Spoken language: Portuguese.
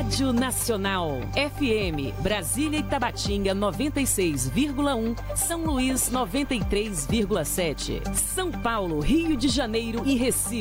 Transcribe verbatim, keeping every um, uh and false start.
Rádio Nacional. F M, Brasília e Tabatinga noventa e seis vírgula um, São Luís noventa e três vírgula sete, São Paulo, Rio de Janeiro e Recife